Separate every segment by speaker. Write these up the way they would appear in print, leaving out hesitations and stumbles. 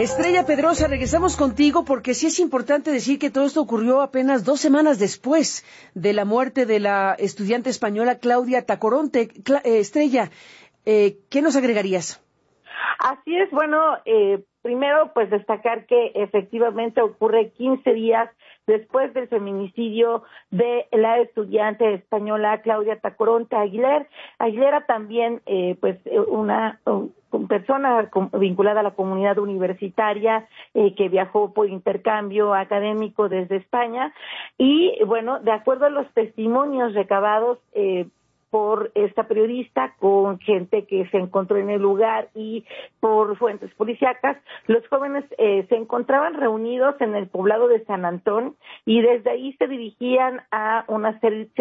Speaker 1: Estrella Pedrosa, regresamos contigo porque sí es importante decir que todo esto ocurrió apenas 2 semanas después de la muerte de la estudiante española Claudia Tacoronte. Estrella, ¿qué nos agregarías?
Speaker 2: Así es, bueno, primero pues destacar que efectivamente ocurre 15 días después del feminicidio de la estudiante española Claudia Tacoronte Aguilera. Aguilera también, una persona vinculada a la comunidad universitaria que viajó por intercambio académico desde España y, bueno, de acuerdo a los testimonios recabados por esta periodista, con gente que se encontró en el lugar y por fuentes policíacas, los jóvenes se encontraban reunidos en el poblado de San Antón y desde ahí se dirigirían a una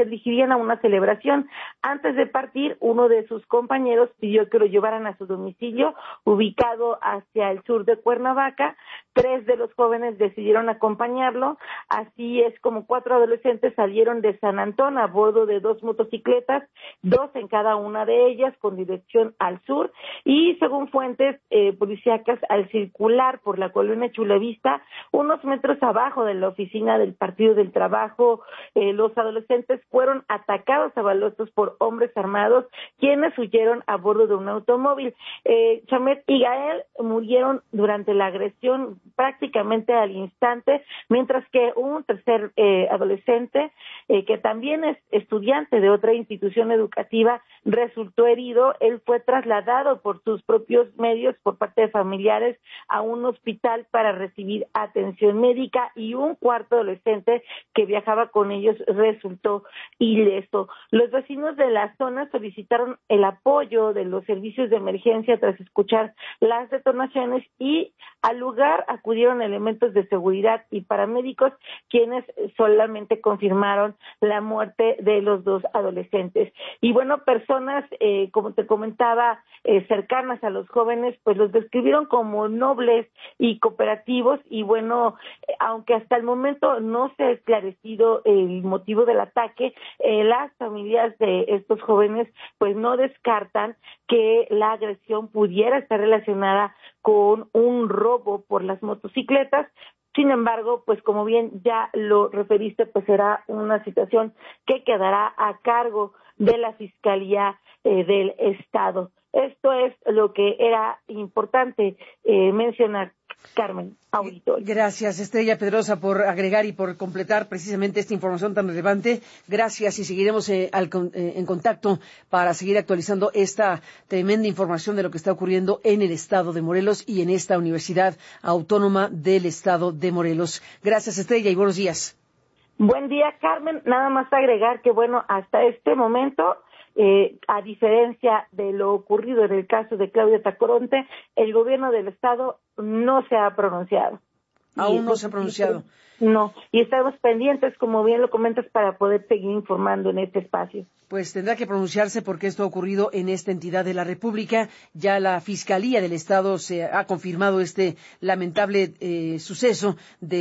Speaker 2: celebración. Antes de partir, uno de sus compañeros pidió que lo llevaran a su domicilio, ubicado hacia el sur de Cuernavaca. 3 de los jóvenes decidieron acompañarlo, así es como 4 adolescentes salieron de San Antón a bordo de 2 motocicletas, 2 en cada una de ellas con dirección al sur, y según fuentes policíacas, al circular por la colonia Chulavista, unos metros abajo de la oficina del Partido del Trabajo, los adolescentes fueron atacados a balazos por hombres armados, quienes huyeron a bordo de un automóvil. Chamet y Gael murieron durante la agresión prácticamente al instante, mientras que un tercer adolescente, que también es estudiante de otra institución educativa, resultó herido. Él fue trasladado por sus propios medios, por parte de familiares, a un hospital para recibir atención médica, y un cuarto adolescente que viajaba con ellos resultó ileso. Los vecinos de la zona solicitaron el apoyo de los servicios de emergencia tras escuchar las detonaciones, y al lugar acudieron elementos de seguridad y paramédicos, quienes solamente confirmaron la muerte de los 2 adolescentes. Y bueno, personas, como te comentaba, cercanas a los jóvenes, pues los describieron como nobles y cooperativos, y bueno, aunque hasta el momento no se ha esclarecido el motivo del ataque, las familias de estos jóvenes pues no descartan que la agresión pudiera estar relacionada con un robo por las motocicletas. Sin embargo, pues como bien ya lo referiste, pues será una situación que quedará a cargo de la Fiscalía del Estado. Esto es lo que era importante mencionar, Carmen, auditorio.
Speaker 1: Gracias, Estrella Pedrosa, por agregar y por completar precisamente esta información tan relevante. Gracias, y seguiremos en contacto para seguir actualizando esta tremenda información de lo que está ocurriendo en el estado de Morelos y en esta Universidad Autónoma del Estado de Morelos. Gracias, Estrella, y buenos días.
Speaker 2: Buen día, Carmen. Nada más agregar que, bueno, hasta este momento, a diferencia de lo ocurrido en el caso de Claudia Tacoronte, el gobierno del estado no se ha pronunciado.
Speaker 1: Aún no se ha pronunciado.
Speaker 2: No, y estamos pendientes, como bien lo comentas, para poder seguir informando en este espacio.
Speaker 1: Pues tendrá que pronunciarse porque esto ha ocurrido en esta entidad de la República. Ya la Fiscalía del Estado se ha confirmado este lamentable suceso de